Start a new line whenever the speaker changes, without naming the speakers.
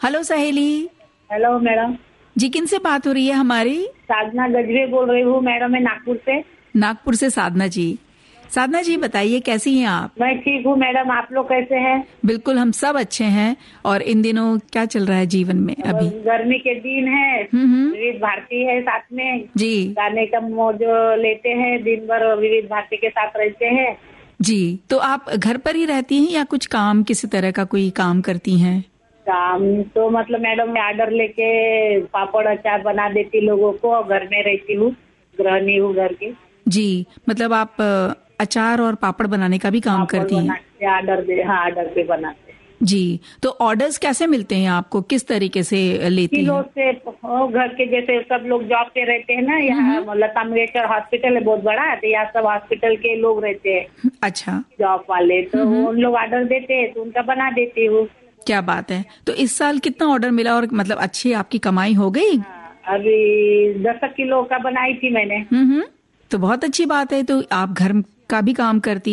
Hello सहेली।
Hello madam
जी, किनसे बात हो रही है हमारी?
साधना गजबे बोल रही हूँ मैडम, मैं नागपुर से।
नागपुर से साधना जी। साधना जी बताइए, कैसी हैं आप?
मैं ठीक हूँ मैडम, आप लोग कैसे हैं?
बिल्कुल, हम सब अच्छे हैं। और इन दिनों क्या चल रहा है जीवन में अभी?
गर्मी के दिन है, विविध भारती है साथ में
जी
गाने का मौज लेते हैं, दिन भर विविध भारती के साथ रहते हैं।
जी। तो आप घर पर ही रहती हैं या कुछ काम, किसी तरह का कोई काम करती हैं?
काम तो मतलब मैडम मैं ऑर्डर लेके पापड़ अचार बना देती लोगों को, और घर में रहती हूँ, गृहिणी हूँ घर की।
जी, मतलब आप अचार और पापड़ बनाने का भी काम करती हैं?
ऑर्डर पे बनाते।
जी, तो ऑर्डर्स कैसे मिलते हैं आपको, किस तरीके से लेती
किलो
हैं?
से घर के जैसे सब लोग जॉब पे रहते हैं ना, यहाँ लता मंगेशकर हॉस्पिटल है बहुत बड़ा, तो यहाँ सब हॉस्पिटल के लोग रहते हैं।
अच्छा,
जॉब वाले तो उन लोग ऑर्डर देते हैं तो उनका बना देती हूँ।
क्या बात है। तो इस साल कितना ऑर्डर मिला और मतलब अच्छी आपकी कमाई हो गई?
अभी 10 किलो का बनाई थी मैंने।
तो बहुत अच्छी बात है। तो आप घर का भी काम करती